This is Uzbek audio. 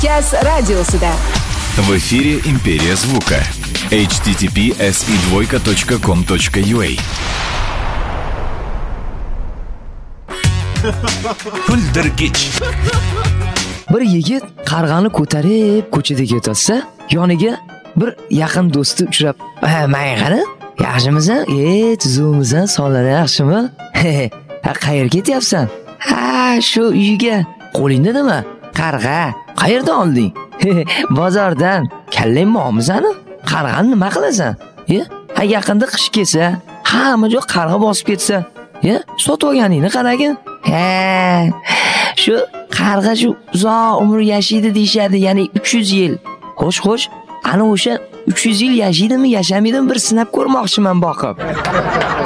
Час радиосуда. В эфире «Империя звука». https://com.ua Kuldirgich. Bir yigit qarg'ani ko'tarib ko'chada ketsa, yoniga bir yaqin do'sti uchrab, "May qani? Yaxshimisan? Tuzumimisan, sonlari yaxshimi? Qayerga ketyapsan?" Shu uyiga. Qo'lingda nima? Qarg'a. Qayerdan olding? Bozordan. Kallang bormisani? Qarg'ani nima qilasan? Yaqinda qish kelsa, hamma joy qarg'a bosib ketsa, sotib olganingni qaragin. Shu qarg'a shu uzoq umr yashaydi deyshadi, ya'ni 300 yil. Xo'sh, ana o'sha 300 yil yashaydimi, yashamaydimi bir sinab ko'rmoqchiman boqib.